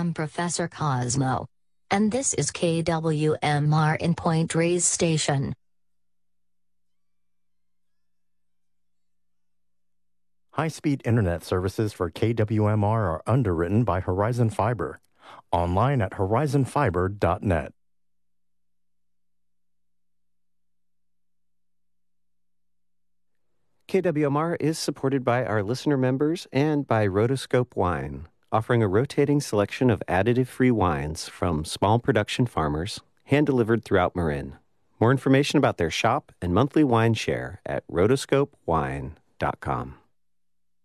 am Professor Cosmo. And this is KWMR in Point Reyes Station. High-speed internet services for KWMR are underwritten by Horizon Fiber. Online at horizonfiber.net. KWMR is supported by our listener members and by Rotoscope Wine, offering a rotating selection of additive-free wines from small production farmers, hand-delivered throughout Marin. More information about their shop and monthly wine share at rotoscopewine.com.